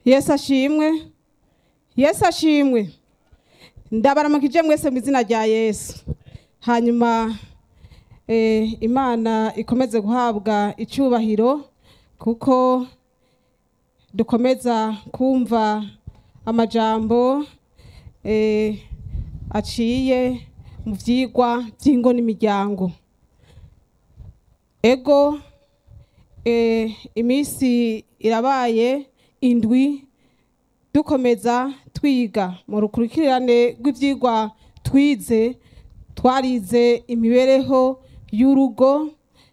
Yesu ashimwe. Yesu ashimwe. Ndabaramukije mwese mu izina rya Yesu. Hanyuma Imana ikomeze guhabwa icyubahiro kuko dukomeza kumva amajambo aciye mu vyigwa by'ingo n'imiryango. Ego imisi irabaye indwi dukomeza twiga mu rukurikirane rw'ivyigwa twarize imibereho y'urugo,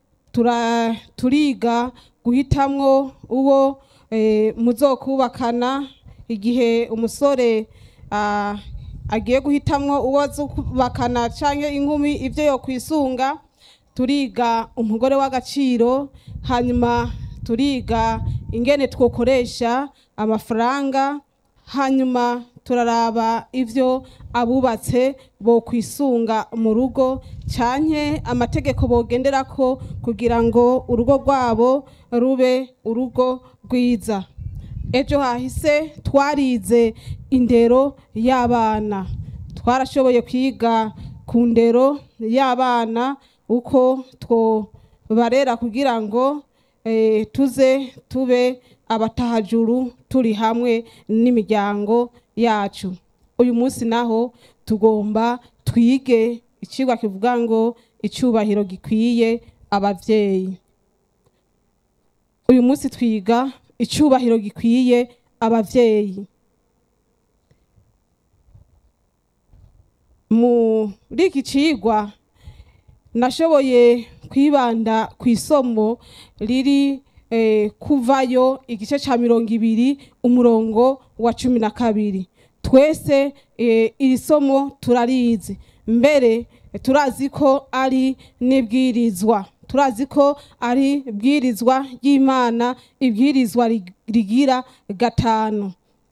turiga guhitamwo uwo muzokubakana igihe umusore agiye guhitamwo uwo azokubakana canke inkumi ivyo yo kwisunga. Turiga umugore w'agaciro, hanyuma turiga ingene twokoresha amafaranga, hanyuma turaraba ivyo abubatse bo kwisunga mu rugo canke amategeko bogenderako kugira ngo urugo rwabo rube urugo rwiza. Ejo hahise twarize indero y'abana, twarashoboye kwiga ku ndero y'abana uko twobarera kugira ngo tuze tube abatahajuru turi hamwe n'imiryango yacu. Uyu munsi naho tugomba twige icigwa kivuga ngo icyubahiro gikwiye abavyeyi. Uyu munsi twiga icyubahiro gikwiye abavyeyi. Muri iki cigwa nashoboye kwibanda ku isomo riri kuvayo igice ca 20 umurongo wa 12. Twese iri somo turarizi, mbere turazi ko ari nibwirizwa, turazi ko ari bwirizwa ry'Imana, ibwirizwa rigira 5.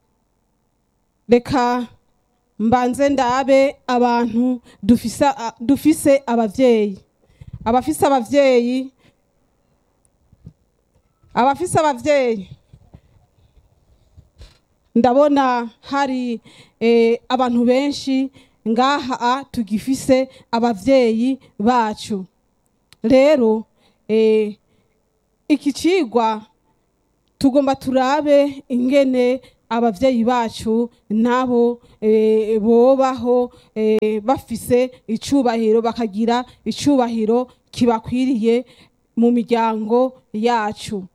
Reka mbanze ndabe abantu dufise abavyeyi. Abafise abavyeyi ndabona hari abantu benshi ngaha tugifise abavyeyi bacu. Rero iki cigwa tugomba turabe ingene abavyeyi bacu nabo bobaho bafise icubahiro, bakagira icubahiro kibakwiriye mu miryango yacu.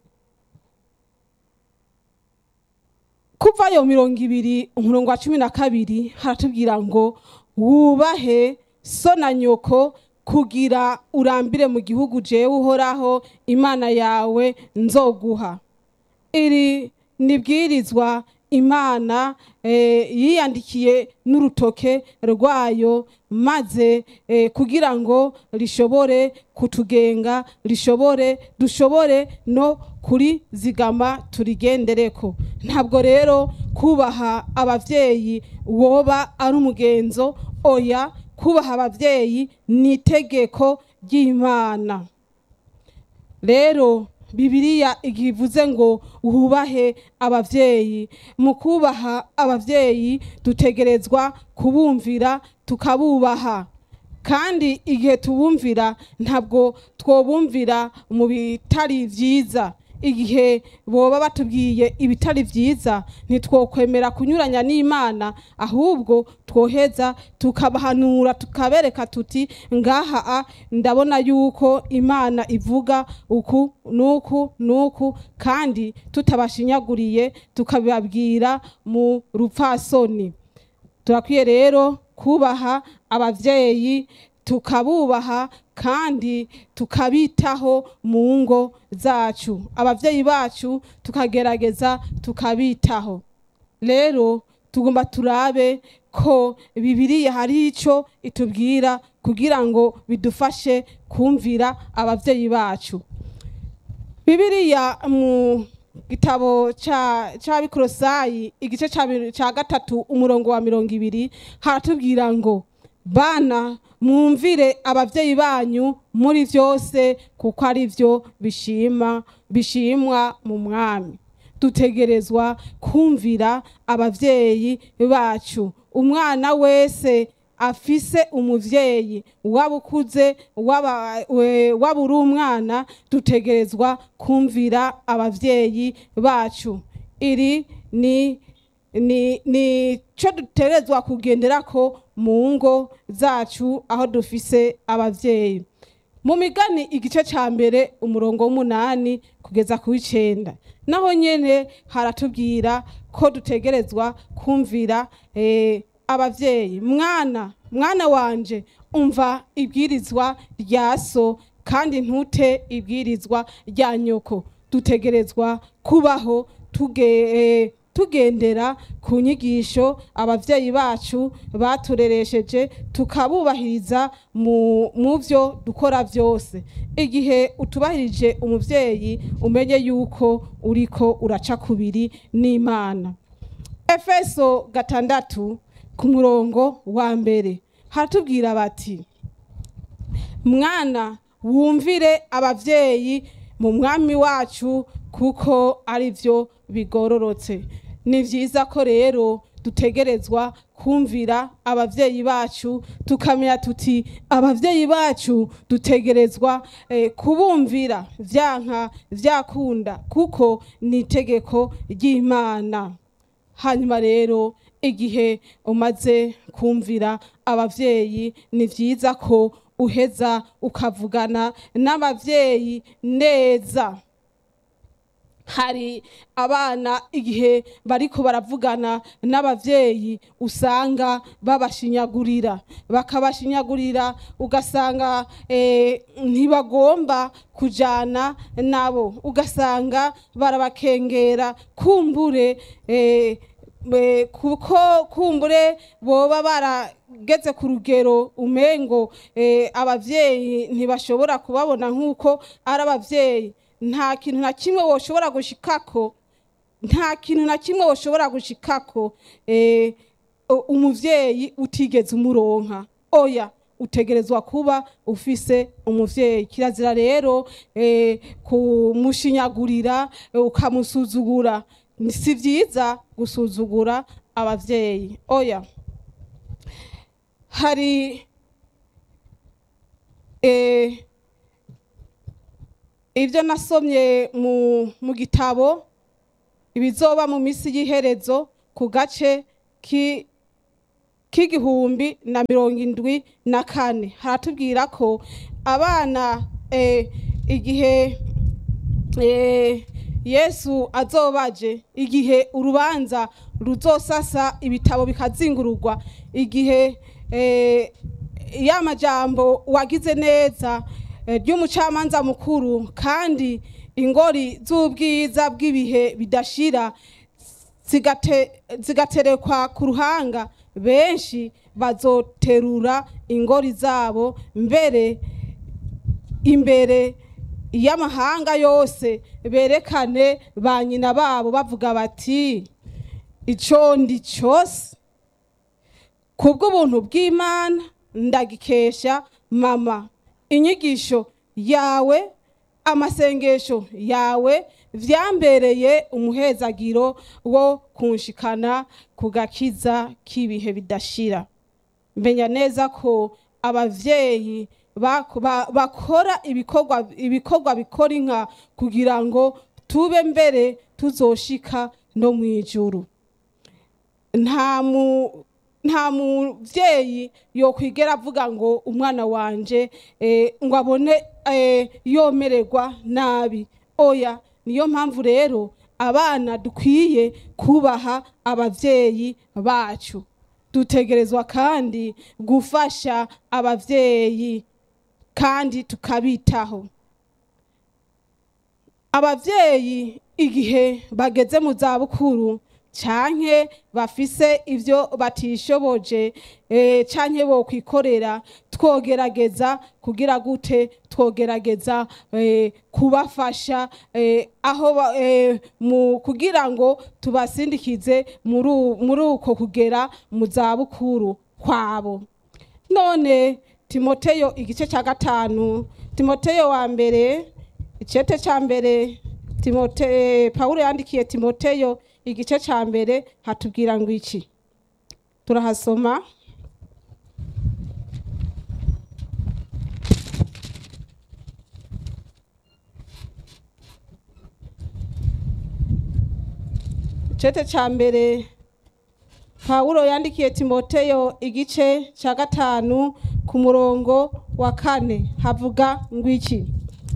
Kuvayo 20 umurongo wa 12 haratubwira ngo wubahe so na nyoko kugira urambire mu gihugu jewe uhoraho Imana yawe nzoguha. Iri nibwirizwa Imana yiyandikiye n'urutoke rwayo, maze kugira ngo rishobore kutugenga, dushobore no kuri zigama turigendereko. Ntabwo rero kubaha abavyeyi woba ari umugenzo, oya, kubaha abavyeyi ni itegeko ry'Imana. Rero Bibiliya igivuze ngo uhubahe abavyeyi, mu kubaha abavyeyi dutegerezwa kubumvira tukabubaha. Kandi igihe tubumvira ntabwo twobumvira mu bitari vyiza. Igihe boba batubwiye ibitari vyiza ntitwokwemera kunyuranya n'Imana, ahubwo twoheza tukabahanura tukabereka tuti ngaha ndabona yuko Imana ivuga uku nuku, kandi tutabashinyaguriye tukabibabwira mu rupfasoni. Turakwiye rero kubaha abavyeyi, tukabubaha kandi tukabitaho mu ngo zacu. Abavyeyi bacu tukagerageza tukabitaho. Rero tugomba turabe ko Bibiliya hari ico itubwira kugira ngo bidufashe kumvira abavyeyi bacu. Bibiliya mu gitabo c'Abikolosayi igice ca 3 umurongo wa 20 haratubwira ngo bana mwumvire abavyeyi banyu muri vyose kuko ari vyo bishimwa mu mwami. dutegerezwa kumvira abavyeyi bacu. Umwana wese afise umuvyeyi, waba ukuze waba uri umwana, dutegerezwa kumvira abavyeyi bacu. Iri ni cyo dutegerezwa kugenderako mu ngo zacu aho dufise abavyeyi. Mu Migani igice ca mbere umurongo w'8 kugeza ku 9 naho nyene haratubwira ko dutegerezwa kumvira abavyeyi. Mwana wanje, umva ibwirizwa rya so kandi ntute ibwirizwa rya nyoko. Dutegerezwa kubaho tugendera ku nyigisho abavyeyi bacu batureresheje, tukabubahiriza mu vyo dukora vyose. Igihe utubahirije umuvyeyi, umenye yuko uriko uraca kubiri n'Imana. Efeso 6 ku murongo wa 1 haratubwira bati: mwana wumvire abavyeyi mu mwami wacu, kuko ari vyo bigororotse. Ni vyiza ko rero dutegerezwa kumvira abavyeyi bacu, tukamenya tuti abavyeyi bacu dutegerezwa kubumvira vyanka vyakunda, kuko ni itegeko ry'Imana. Hanyuma rero igihe umaze kumvira abavyeyi, ni vyiza ko uheza ukavugana n'abavyeyi neza. Hari abana igihe bariko baravugana n'abavyeyi usanga bakabashinyagurira, ugasanga ntibagomba kujana nabo, ugasanga barabakengera, kumbure boba barageze ku rugero umengo abavyeyi ntibashobora kubabona nk'uko ari abavyeyi. Nta kintu na kimwe woshobora gushikako umuvyeyi utigeze umuronka. Oya, utegerezwa kuba ufise umuvyeyi. Kirazira rero kumushinyagurira ukamusuzugura. Si vyiza gusuzugura abavyeyi. Oya. Hari ibyo nasomye mu gitabo ibizoba mu misi y'iherezo ku gace k'1074 haratubwira ko abana igihe Yesu azobaje, igihe urubanza ruzosasa ibitabo bikazingururwa, igihe ya majambo wagize neza ry'umucamanza mukuru, kandi ingori z'ubwiza bw'ibihe bidashira zigaterekwa ku ruhanga, benshi bazoterura ingori zabo imbere y'amahanga yose, berekane ba nyina babo bavuga bati: ico ndi cyose kubw'ubuntu bw'Imana ndagikesha mama. Inyigisho yawe, amasengesho yawe vyambereye umuhezagiro wo kunshikana ku gakiza k'ibihe bidashira. Menya neza ko abavyeyi bakora ibikorwa bikora inka kugira ngo tube mbere tuzoshika no mw'ijuru. Nta muvyeyi yokwigera avuga ngo umwana wanje ngo abone yomererwa nabi. Oya, niyo mpamvu rero abana dukwiye kubaha abavyeyi bacu. Dutegerezwa kandi gufasha abavyeyi kandi tukabitaho. Abavyeyi igihe bageze mu zabukuru canke bafise ivyo batishoboje canke bo kwikorera, twogerageza kugira gute? Twogerageza kubafasha aho kugira ngo tubasindikize muri uko kugera mu zabukuru kwabo. None Timoteyo igice ca 5, Timoteyo wa mbere icete ca mbere Pawulo yandikiye Timoteyo igice ca mbere hatubwira ngo iki, turahasoma. Icete ca mbere Pawulo yandikiye Timoteyo igice ca 5 ku murongo wa 4 havuga ngo iki,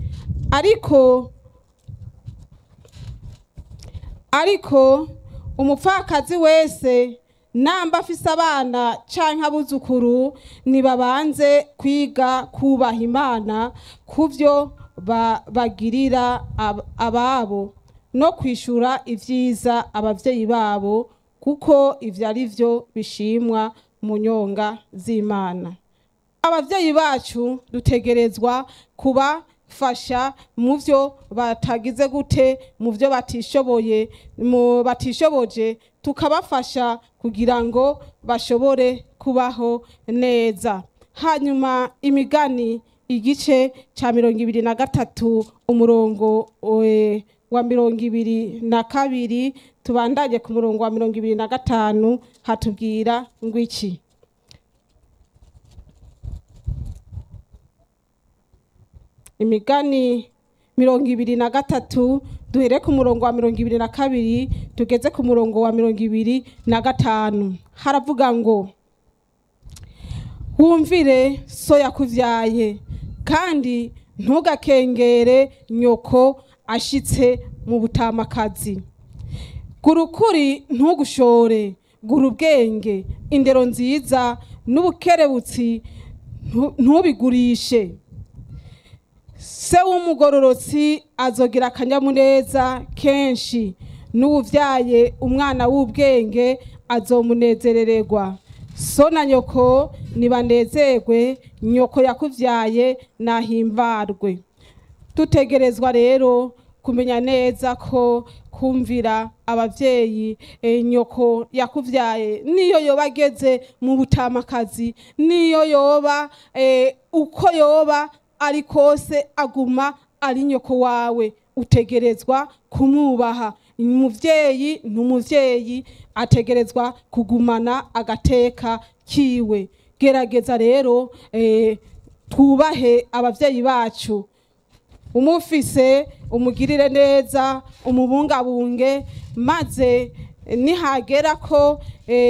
ariko umupfakazi wese namba afise abana canke abuzukuru nibabanze kwiga kubaha Imana kuvyo bagirira ababo no kwishura ivyiza abavyeyi babo, kuko ivyo ari vyo bishimwa mu nyonga z'Imana. Abavyeyi bacu dutegerezwa kubafasha mu vyo batagize gute, mu vyo batishoboje, tukabafasha kugira ngo bashobore kubaho neza. Hanyuma Imigani igice ca 23 umurongo wa 22 tubandanye ku murongo wa 25 hatubwira ngo iki, Imigani 23 duhere ku murongo wa 22 tugeze ku murongo wa 25 haravuga ngo, wumvire so yakuvyaye kandi ntugakengere nyoko ashitse mu butamakazi. Gura ukuri ntugushore, gura ubwenge, indero nziza n'ubukerebutsi ntubigurishe. Se w'umugororotsi azogira akanyamuneza kenshi, n'uwuvyaye umwana w'ubwenge azomunezerererwa. So na nyoko nibanezerwe, nyoko yakuvyaye nahimbarwe. Dutegerezwa rero kumenya neza ko kumvira abavyeyi, nyoko yakuvyaye niyo yoba ageze mu butamakazi, niyo yoba uko yoba ari kose aguma ari nyoko wawe, utegerezwa kumwubaha. Umuvyeyi n'umuvyeyi ategerezwa kugumana agateka kiwe. Gerageza rero twubahe abavyeyi bacu, umufise umugirire neza, umubungabunge, maze nihagera ko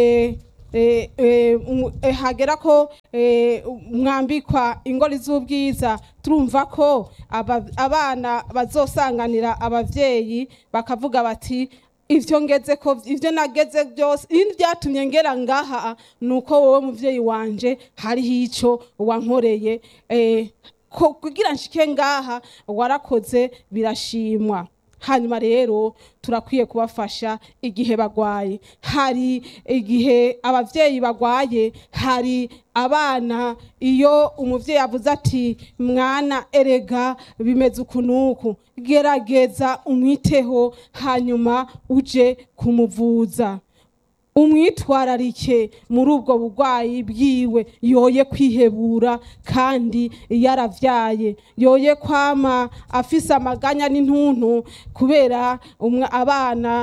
mwambikwa ingori z'ubwiza, turumva ko abana bazosanganira abavyeyi bakavuga bati, ivyo nageze byose byatumye ngera ngaha nuko wowe muvyeyi wanje hariho ico wankoreye, kugira nshike ngaha warakoze birashimwa. Hanyuma rero turakwiye kubafasha igihe bagwaye. Hari igihe abavyeyi bagwaye, hari abana iyo umuvyeyi avuze ati mwana erega bimeze ukunuku, gerageza umwiteho hanyuma uje kumuvuza. Umwitwararike muri ubwo bugwayi bwiwe, yoye kwihebura kandi yaravyaye, yoye kwama afise amaganya n'intuntu kubera abana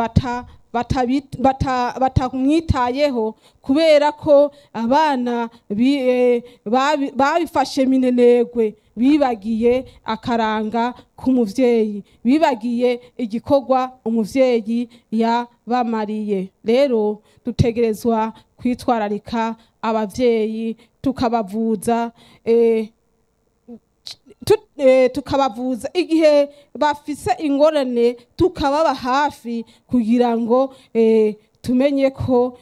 batamwitayeho, kubera ko abana babifashe minenegwe, bibagiye akaranga k'umuvyeyi, bibagiye igikorwa umuvyeyi yabamariye. Rero dutegerezwa kwitwararika abavyeyi, tukabavuza tukabavuza igihe bafise ingorane, tukababa hafi kugira ngo tumenye ko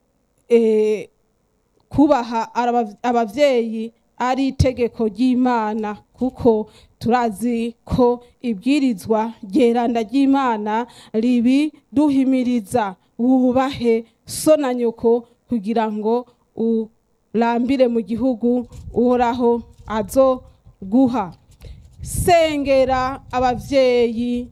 kubaha abavyeyi ari itegeko ry'Imana, kuko turazi ko ibwirizwa ryeranda ry'Imana ribiduhimiriza, wubahe so na nyoko kugira ngo urambire mu gihugu Uhoraho azoguha. Sengera abavyeyi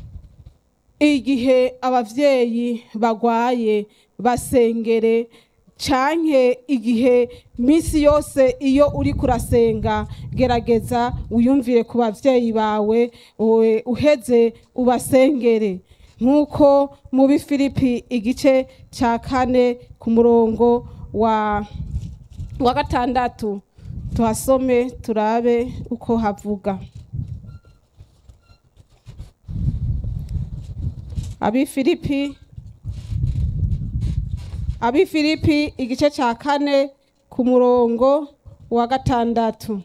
igihe abavyeyi bagwaye, basengere canke igihe minsi yose iyo uri kurasenga gerageza wiyumvire ku bavyeyi bawe uheze ubasengere nk'uko mu Bifilipi igice ca 4 ku murongo wa 6 tuhasome turabe uko havuga. Abifilipi igice ca 4 ku murongo wa 6.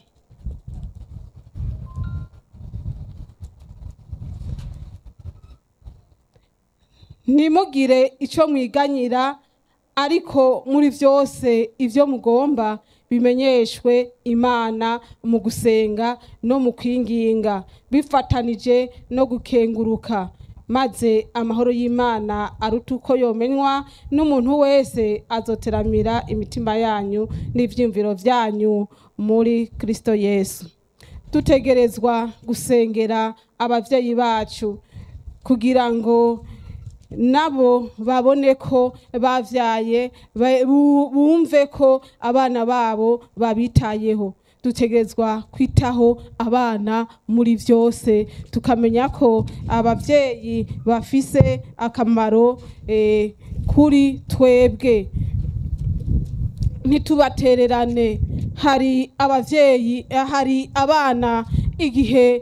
Nimugire ico mwiganyira, ariko muri vyose ivyo mugomba bimenyeshwe Imana mu gusenga no mu kwinginga bifatanije no gukenguruka, maze amahoro y'Imana aruta uko yomenywa n'umuntu wese azoteramira imitima yanyu n'ivyumviro vyanyu muri Kristo Yesu. Dutegerezwa gusengera abavyeyi bacu kugira ngo nabo babone ko bavyaye, bumve ko abana babo babitayeho. Dutegerezwa kwitaho abana muri vyose, tukamenya ko abavyeyi bafise akamaro kuri twebwe. Ntitubatererane. Hari abavyeyi, hari abana igihe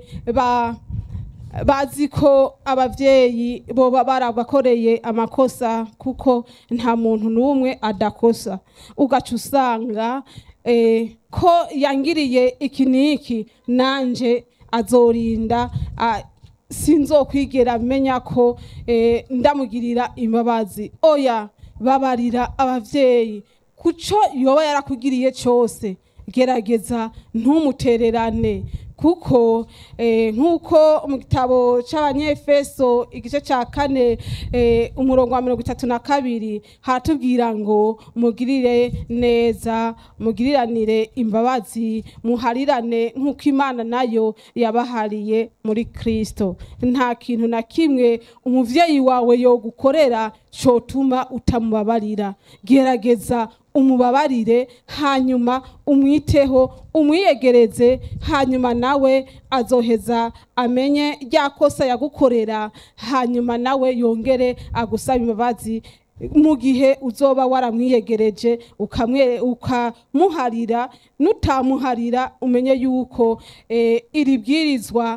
bazi ko abavyeyi boba barabakoreye amakosa, kuko nta muntu n'umwe adakosa, ugaca usanga ko yangiriye iki niki nanje azorinda sinzokwigera menya ko ndamugirira imbabazi. Oya, babarira abavyeyi kuco yoba yarakugiriye cyose, gerageza ntumutererane, kuko nk'uko mu gitabo c'Abanyefeso igice ca 4 umurongo wa 32 haratubwira ngo mugirire neza, mugiriranire imbabazi, muharirane nk'uko Imana nayo yabahariye muri Kristo. Nta kintu na kimwe umuvyeyi wawe yogukorera cotuma utamubabarira. Gerageza umubabarire, hanyuma umwiteho, umwiyegereze, hanyuma nawe azoheza amenye rya kosa yagukorera, hanyuma nawe yongere agusaba imbabazi mu gihe uzoba waramwiyegereje ukamuharira. Nutamuharira umenye yuko iri bwirizwa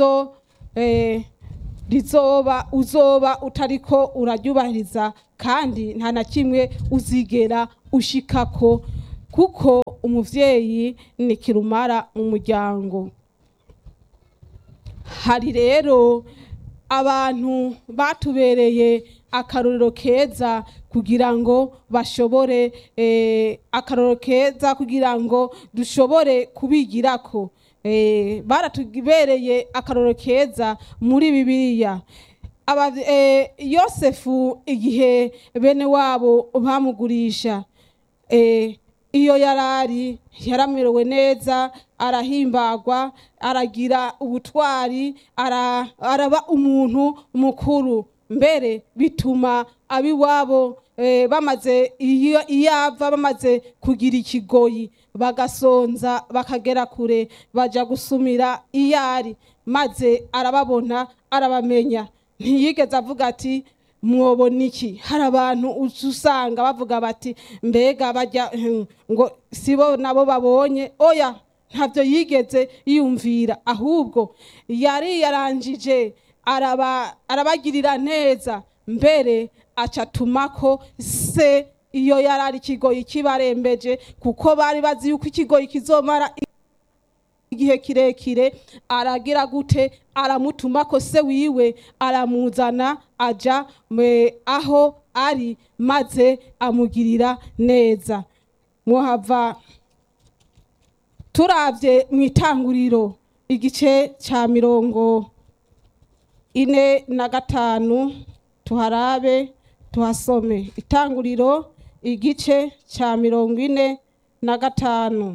uzoba utariko uraryubahiriza, kandi nta na kimwe uzigera ushikako, kuko umuvyeyi ni kirumara mu muryango. Hari rero abantu batubereye akarorero keza kugira ngo bashobore akarorero keza kugira ngo dushobore kubigirako. Baratubereye akarorero keza muri Bibiliya. Yosefu igihe bene wabo bamugurisha, iyo yaramerewe neza, arahimbagwa, aragira ubutwari, araba umuntu mukuru, mbere bituma abiwabo bamaze kugira ikigoyi, bagasonza bakagera kure, baja gusumira iyari, maze arababona, arabamenya. Ntiyigeze avuga ati mwobona iki. Hari abantu usanga bavuga bati mbega bajya ngo sibo nabo babonye. Oya, ntavyo yigeze yumvira, ahubwo yari yaranjije arabagirira neza, mbere acatumako se iyo yarari ikigoyi kibarembeje, kuko bari bazi yuko ikigoyi kizomara igihe kirekire. Aragira gute? Aramutumako se wiwe, aramuzana aja aho ari, maze amugirira neza. Mwohava turavye mw'Itanguriro igice ca 45 tuharabe tuhasome. Itanguriro igice ca 45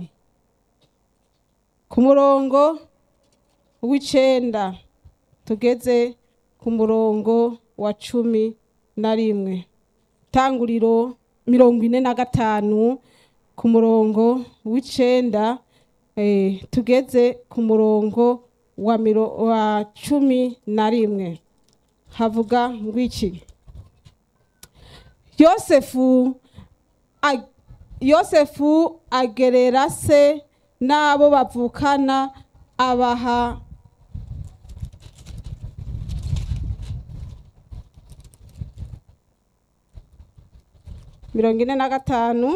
ku murongo w'9 tugeze ku murongo wa 11. Itanguriro 45 ku murongo w'icenda tugeze ku murongo wa 11 havuga ngwiki: Yosefu agerera se n'abo bavukana abaha mirongo ine na gatanu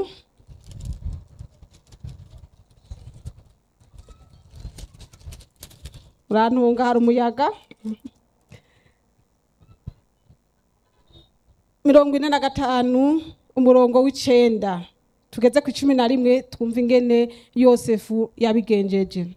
urantunga hari umuyaga 45 umurongo w'icenda tugeze ku 11 twumva ingene Yosefu yabigenjeje.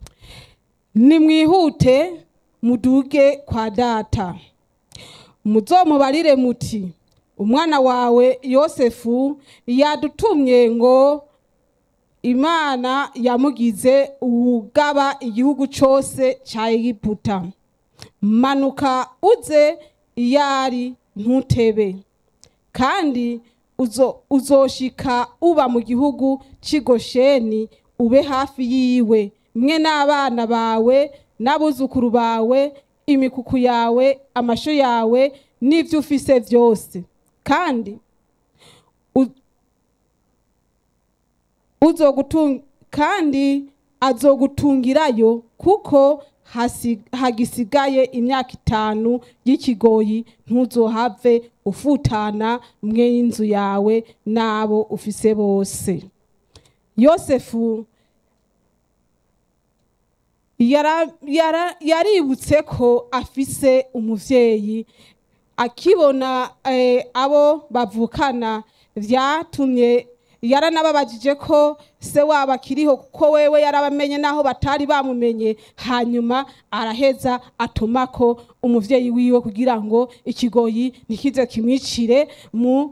Nimwihute muduge kwa data muzomubarire muti umwana wawe Yosefu yadutumye ngo Imana yamugize ugaba igihugu cyose cya Egiputa. Manuka uze iyari ntutebe, kandi uzoshika uba mu gihugu cy'i Gosheni ube hafi yiwe, mwe n'abana bawe n'abuzukuru bawe, imikuku yawe, amasho yawe n'ivyo ufise vyose, kandi azogutungirayo kuko hagisigaye imyaka 5 y'ikigoyi. Ntuzohave ufutana mwe y'inzu yawe n'abo ufise bose. Yosefu yaributse ko afise umuvyeyi. Akibona abo bavukana vyatumye yaranababajije ko se wabo akiriho, kuko wewe yarabamenye naho batari bamumenye. Hanyuma araheza atumako umuvyeyi wiwe kugira ngo ikigoyi nikize kimwicire mu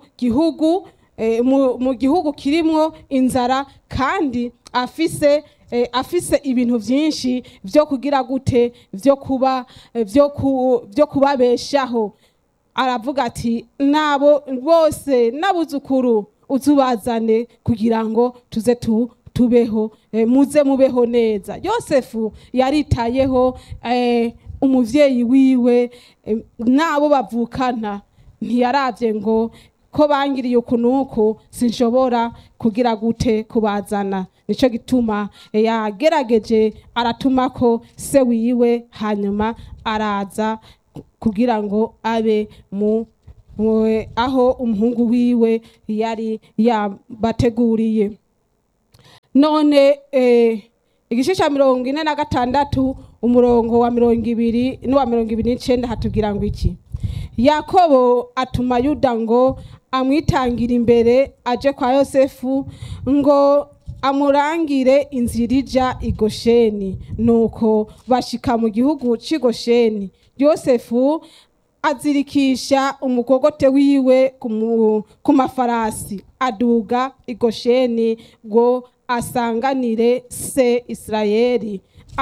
gihugu kirimwo inzara, kandi afise ibintu vyinshi vyo kugira gute vyo kubabeshaho. Aravuga ati nabo bose n'abuzukuru uzubazane kugira ngo tuze tubeho, muze mubeho neza. Yosefu yaritayeho umuvyeyi wiwe nabo bavukana. Ntiyaravye ngo ko bangiriye ukunuku sinshobora kugira gute kubazana. Nico gituma yagerageje aratumako se wiwe, hanyuma araza kugira ngo abe aho umuhungu wiwe yari yabateguriye. None igice ca 46 umurongo wa 20 n'uwa 29 hatubwira ngo iki: Yakobo atuma Yuda ngo amwitangira imbere aje kwa Yosefu ngo amurangire inzira ija i Gosheni. Nuko bashika mu gihugu cy'i Gosheni. Yosefu azirikisha umukogote wiwe ku mafarasi aduga i Gosheni ngo asanganire se Israeli.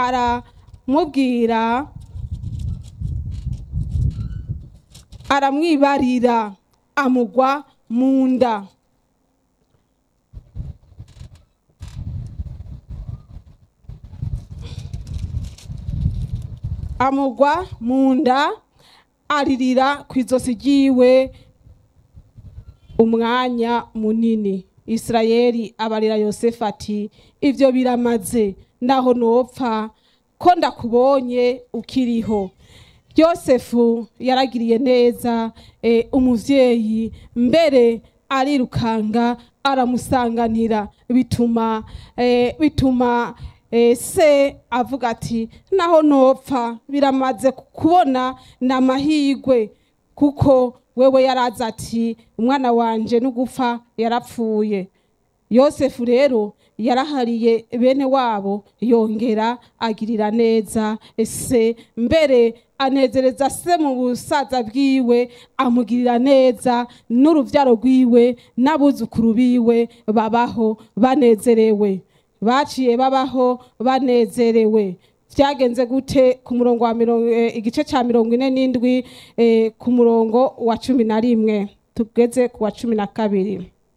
Aramwibarira amugwa munda. Amugwa munda aririra kw'izosi ryiwe umwanya munini. Israeli abarira Yosefu ati ivyo biramaze, naho nopfa ko ndakubonye ukiriho. Yosefu yaragiriye neza umuvyeyi, mbere arirukanga aramusanganira, bituma se avuga ati naho nopfa biramaze kubona n'amahirwe, kuko wewe yaraza ati umwana wanje n'ugupfa yarapfuye. Yosefu rero yarahariye bene wabo, yongera agirira neza se, mbere anezereza se mu busaza bwiwe, amugirira neza n'uruvyaro rwiwe n'abuzukuru biwe babaho banezerewe. Baciye babaho banezerewe. Vyagenze gute? Ku murongo wa igice ca 47 ku murongo wa 11 tugeze ku wa 12.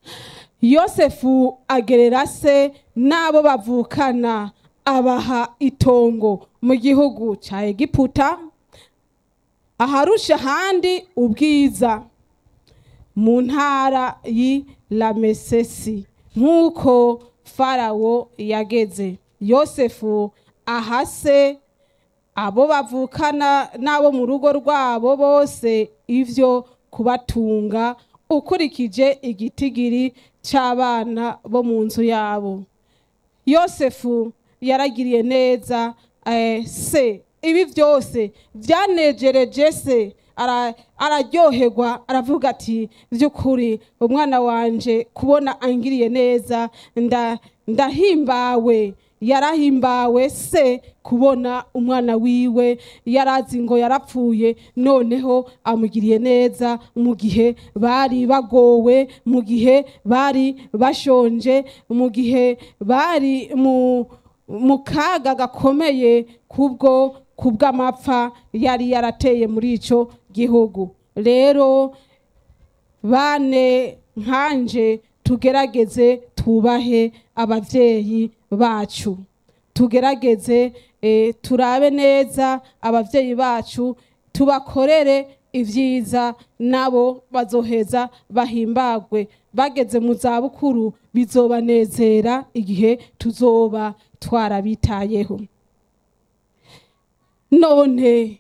Yosefu agerera se n'abo bavukana abaha itongo mu gihugu cya Egiputa aharusha ahandi ubwiza mu ntara y'i Ramesesi nk'uko Farawo yageze. Yosefu ahase abo bavukana n'abo mu rugo rwabo bose ivyo kubatunga ukurikije igitigiri c'abana bo mu nzu yabo. Yosefu yaragiriye neza se, ibi byose byanejereje se, araryoherwa aravuga ati by'ukuri umwana wanje kubona angiriye neza ndahimbawe. Yarahimbawe se kubona umwana wiwe yarazi ngo yarapfuye noneho amugiriye neza mu gihe bari bagowe, mu gihe bari bashonje, mu gihe bari mu kaga gakomeye kubw'amapfa yari yarateye muri ico gihugu. Rero bane nkanje tugerageze tubahe abavyeyi bacu, tugerageze turabe neza abavyeyi bacu, tubakorere ivyiza, nabo bazoheza bahimbagwe. Bageze mu zabukuru bizobanezera igihe tuzoba twarabitayeho. None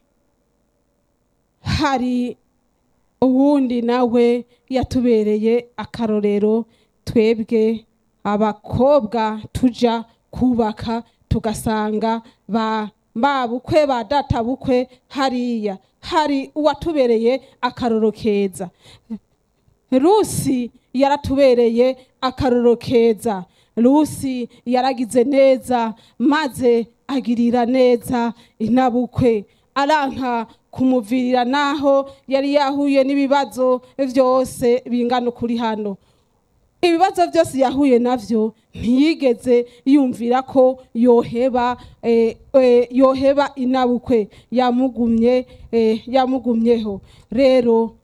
hari uwundi nawe yatubereye akarorero, twebwe abakobwa tuja kubaka tugasanga babukwe ba data bukwe hariya hari uwatubereye akarorero keza. Rusi yaratubereye akarorero keza. Rusi yaragize neza maze agirira neza inabukwe, aranka kumuvirira naho yari yahuye n'ibibazo byose bingana kuri hano. Ibibazo byose yahuye navyo ntiyigeze yumvira ko yoheba inabukwe, yamugumyeho. Rero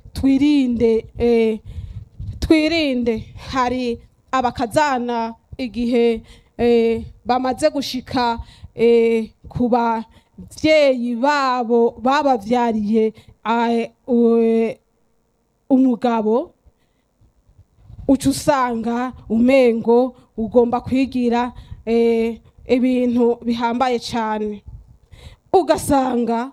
twirinde hari abakazana igihe bamaze gushika ku bavyeyi babo babavyariye umugabo, uca usanga umengo ugomba kwigira ibintu bihambaye cyane, ugasanga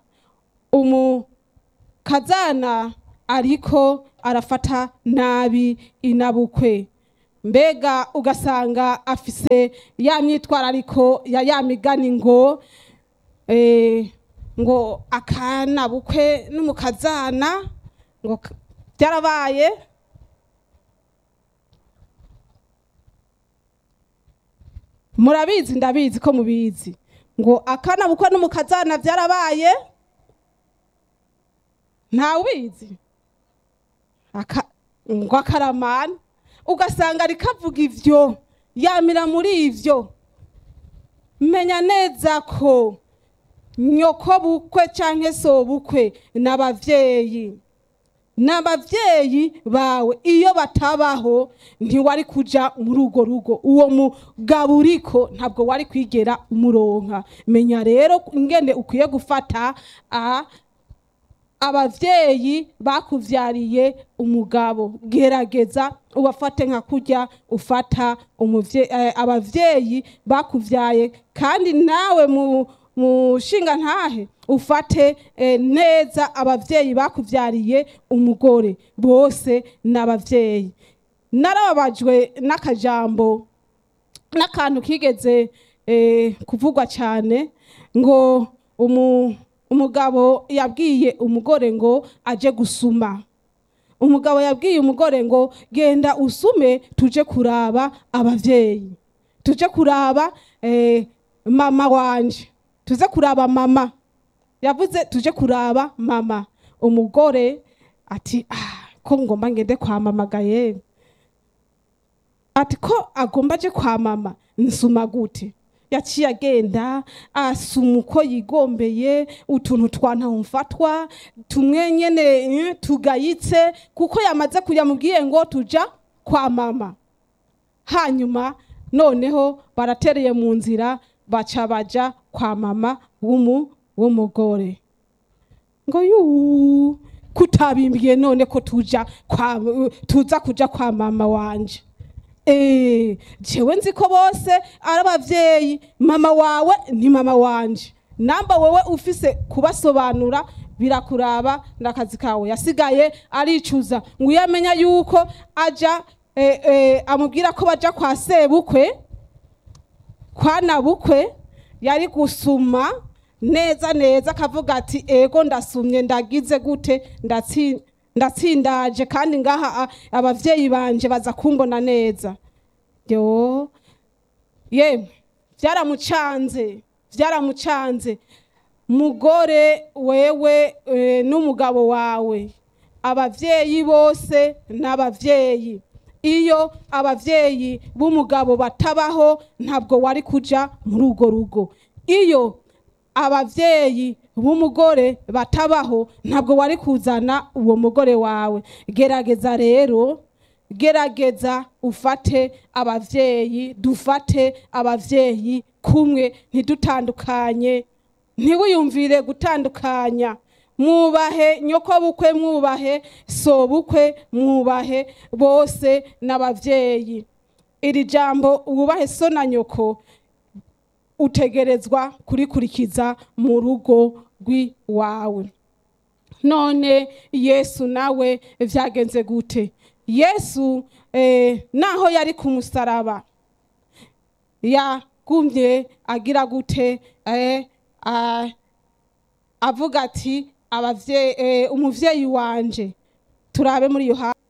umukazana ariko arafata nabi inabukwe. Mbega ugasanga afise ya myitwarariko ya migani ngo akanabukwe n'umukazana ngo byarabaye. Murabizi, ndabizi ko mubizi ngo akanabukwe n'umukazana byarabaye. Nta ubizi ngo akaramana, ugasanga rikavuga ivyo yamira muri ivyo. Menya neza ko nyoko bukwe canke so bukwe n'abavyeyi bawe. Iyo batabaho ntiwari kuja muri ugo rugo, uwo mugabo uriko ntabwo wari kwigera umuronka. Menya rero ingene ukwiye gufata abavyeyi bakuvyariye umugabo. Gerageza ubafate nka kurya ufata abavyeyi bakuvyaye, kandi nawe mushinga ntahe ufate neza abavyeyi bakuvyariye umugore. Bose n'abavyeyi. Narababajwe n'akajambo n'akantu kigeze kuvugwa cyane ngo umugabo yabwiye umugore ngo aje gusuma. Umugabo yabwiye umugore ngo genda usume tuje kuraba abavyeyi, tuje kuraba mama wanje, tuze kuraba mama. Yavuze tuje kuraba mama. Umugore ati ko ngomba ngende kwa mama gaye, ati ko agomba je kwa mama nsuma gute? Yaciye agenda asuma uko yigombeye, utuntu twantamfatwa tumwe nyene tugayitse, kuko yamaze kujya mubwiye ngo tuja kwa mama. Hanyuma noneho baratereye mu nzira baca baja kwa mama w'umugore. Ngo yuu kutabimbwiye none ko tuza kuja kwa mama wanje. Jewe nzi ko bose ari abavyeyi, mama wawe ni mama wanje. Namba wewe ufise kubasobanura birakuraba ndakazi kawe. Yasigaye aricuza ngo yamenya yuko aja amubwira ko baja kwa sebukwe, kwa nabukwe, yari gusuma neza akavuga ati ego ndasumye ndagize gute ndatsindaje kandi ngaha abavyeyi banje baza kumbona neza. Yemwe vyaramucanze mugore wewe n'umugabo wawe, abavyeyi bose n'abavyeyi. Iyo abavyeyi b'umugabo batabaho ntabwo wari kuja muri urwo rugo. Iyo abavyeyi b'umugore batabaho ntabwo wari kuzana uwo mugore wawe. Gerageza rero, gerageza ufate abavyeyi, dufate abavyeyi kumwe, ntidutandukanye. Ntiwiyumvire gutandukanya. Mwubahe nyoko bukwe, mwubahe so bukwe, mwubahe bose n'abavyeyi. Iri jambo wubahe so na nyoko utegerezwa kurikurikiza mu rugo rw'iwawe. None Yesu nawe vyagenze gute? Yesu naho yari ku musaraba yagumye agira gute? Avuga ati umuvyeyi wanje. Turabe muri Yohana